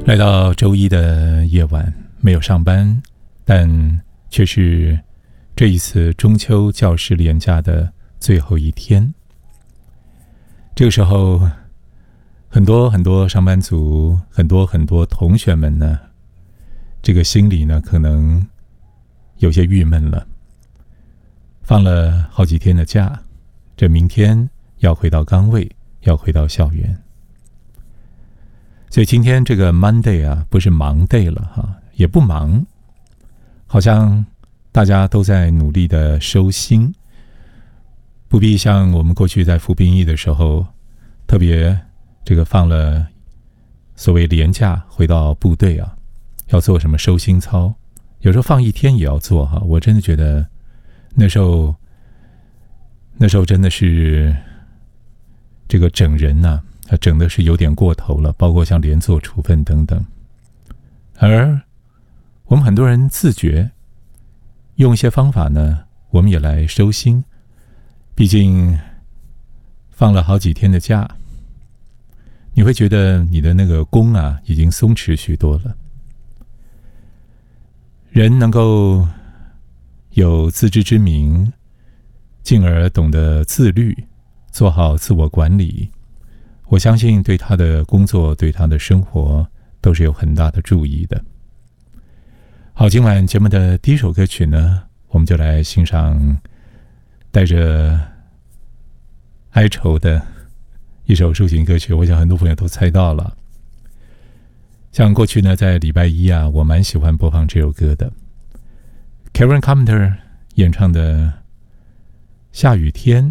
来到周一的夜晚，没有上班，但却是这一次中秋教师连假的最后一天。这个时候，很多上班族，很多同学们呢，这个心里呢可能有些郁闷了。放了好几天的假，这明天要回到岗位，要回到校园。所以今天这个 Monday 啊，不是忙 day 了哈，也不忙，好像大家都在努力的收心，不必像我们过去在服兵役的时候，特别这个放了所谓连假回到部队啊，要做什么收心操，有时候放一天也要做哈。我真的觉得那时候真的是这个整人啊，整的是有点过头了，包括像连坐处分等等。而我们很多人自觉用一些方法呢，我们也来收心，毕竟放了好几天的假，你会觉得你的那个弓啊已经松弛许多了。人能够有自知之明，进而懂得自律，做好自我管理，我相信对他的工作，对他的生活都是有很大的注意的。好，今晚节目的第一首歌曲呢，我们就来欣赏带着哀愁的一首抒情歌曲。我想很多朋友都猜到了，像过去呢，在礼拜一啊，我蛮喜欢播放这首歌的 Karen Carpenter 演唱的《下雨天》。